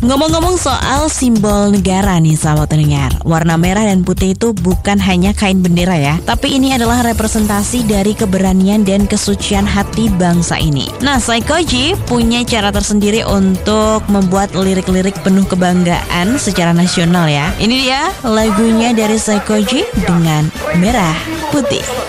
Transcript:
Ngomong-ngomong soal simbol negara nih sahabat pendengar, warna merah dan putih itu bukan hanya kain bendera ya, tapi ini adalah representasi dari keberanian dan kesucian hati bangsa ini. Nah, Saikoji punya cara tersendiri untuk membuat lirik-lirik penuh kebanggaan secara nasional ya. Ini dia lagunya dari Saikoji dengan Merah Putih.